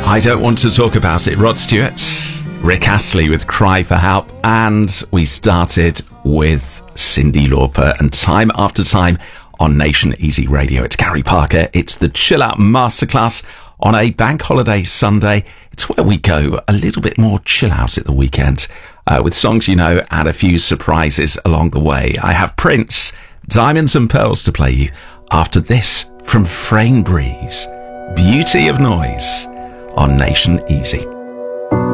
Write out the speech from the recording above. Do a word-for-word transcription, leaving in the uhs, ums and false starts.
I Don't Want to Talk About It, Rod Stewart, Rick Astley with Cry for Help, and we started with Cyndi Lauper and Time After Time on Nation Easy Radio. It's Gary Parker. It's the Chill Out Masterclass on a bank holiday Sunday. It's where we go a little bit more chill out at the weekend uh, with songs you know and a few surprises along the way. I have Prince, Diamonds and Pearls to play you after this from Frame Breeze, Beauty of Noise on Nation Easy.